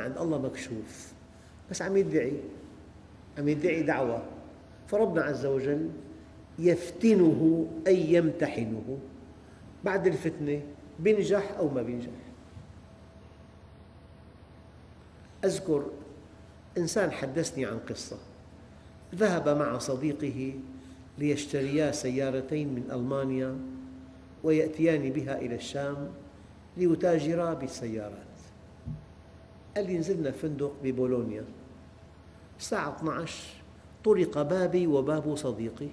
عند الله مكشوف، بس عم يدعي دعوة، فربنا عز وجل يفتنه أي يمتحنه. بعد الفتنة بينجح أو ما بينجح. أذكر إنسان حدثني عن قصة، ذهب مع صديقه ليشتريا سيارتين من ألمانيا ويأتيان بها إلى الشام ليتاجرا بالسيارات. قال لي نزلنا فندق ببولونيا، الساعة 12 طرق بابي وباب صديقي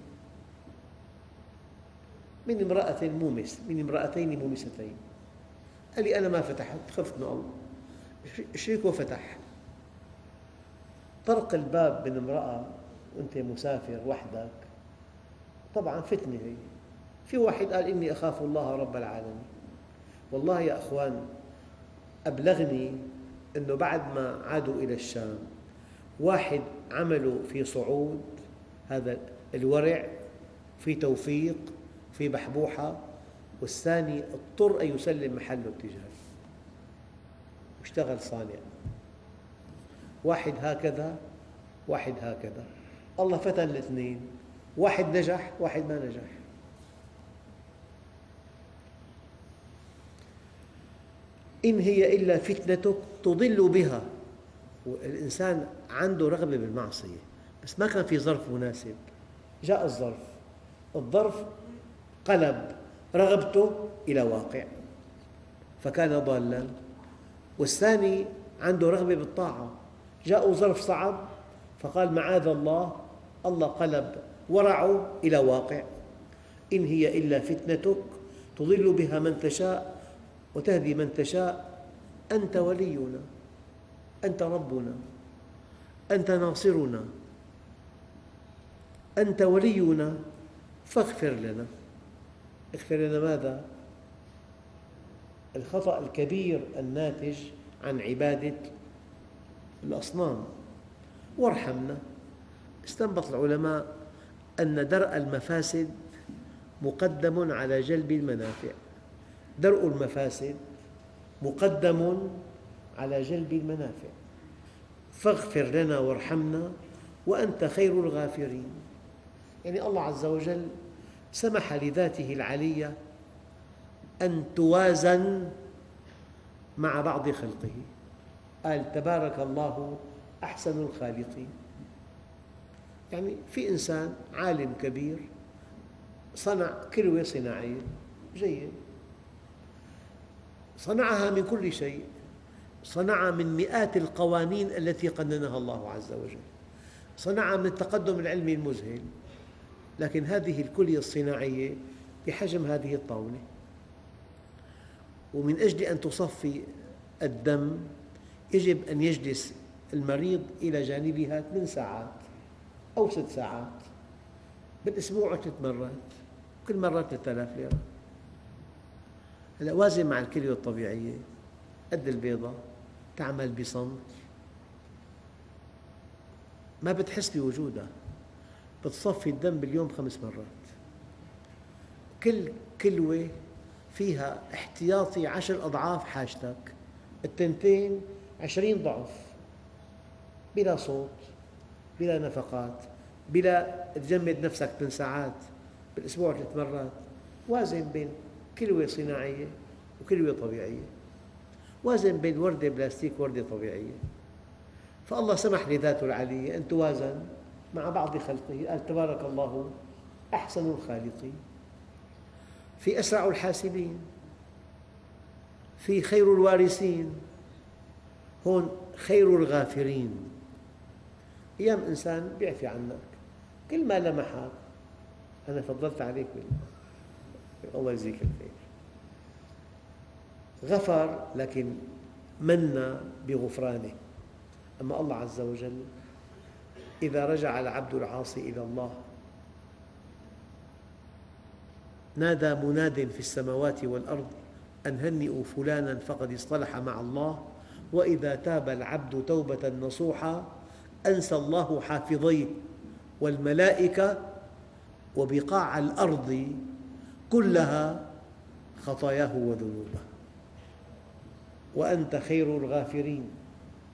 من امرأتين مومستين. قال لي أنا ما فتحت، خفت من الله. شريكه فتح، طرق الباب من امرأة وأنت مسافر وحدك، طبعاً فتنة هي. في واحد قال إني أخاف الله رب العالمين. والله يا أخوان، أبلغني أنه بعد ما عادوا إلى الشام، واحد عمله في صعود، هذا الورع، في توفيق، في بحبوحة، والثاني اضطر أن يسلم محله التجاري واشتغل صانع. واحد هكذا، واحد هكذا. الله فتن الاثنين، واحد نجح واحد ما نجح. إن هي إلا فتنتك تضل بها. الإنسان عنده رغبة بالمعصية، بس ما كان في ظرف مناسب. جاء الظرف قلب رغبته إلى واقع فكان ضالاً. والثاني عنده رغبة بالطاعة، جاء ظرف صعب فقال معاذ الله، الله قلب ورعه إلى واقع. إن هي إلا فتنتك تضل بها من تشاء وتهدي من تشاء. أنت ولينا، أنت ربنا، أنت ناصرنا، أنت ولينا فاغفر لنا. اغفر لنا ماذا؟ الخطأ الكبير الناتج عن عبادة الأصنام. وارحمنا. استنبط العلماء أن درء المفاسد مقدم على جلب المنافع. درء المفاسد مقدم على جلب المنافع. فاغفر لنا وارحمنا وأنت خير الغافرين. يعني الله عز وجل سمح لذاته العلية أن توازن مع بعض خلقه. قال تبارك الله أحسن الخالقين. يعني في إنسان عالم كبير صنع كلوة صناعية جيد، صنعها من كل شيء، صنعها من مئات القوانين التي قننها الله عز وجل، صنعها من التقدم العلمي المذهل، لكن هذه الكلية الصناعية بحجم هذه الطاولة، ومن أجل أن تصفي الدم يجب أن يجلس المريض إلى جانبها 8 ساعات أو 6 ساعات بالأسبوع 3 مرات، كل مرة 3000 ليرة. هلأ وازن مع الكلية الطبيعية قد البيضة، تعمل بصمت، ما بتحس بوجودها، بتصفي الدم باليوم 5 مرات. كل كلوة فيها احتياطي 10 أضعاف حاجتك، التنتين 20 ضعف، بلا صوت، بلا نفقات، بلا تجمد نفسك 8 ساعات بالأسبوع 3 مرات. وازن بين كلوة صناعية وكلوة طبيعية، وازن بين وردة بلاستيك ووردة طبيعية. فالله سمح لذاته العلية أن توازن مع بعض خلقه. قال تبارك الله أحسن الخالقين. في أسرع الحاسبين، في خير الوارثين، هون خير الغافرين. أيام إنسان بيعفي عنك، كل ما لمحك أنا فضلت عليك بالله، الله يجزيك الخير. غفر لكن من بغفرانه. أما الله عز وجل إذا رجع العبد العاصي إلى الله نادى مناد في السماوات والأرض أن هنئوا فلانا فقد اصطلح مع الله، وإذا تاب العبد توبة نصوحا أنسى الله حافظيه والملائكة وبقاع الأرض كلها خطاياه وذنوبه. وأنت خير الغافرين.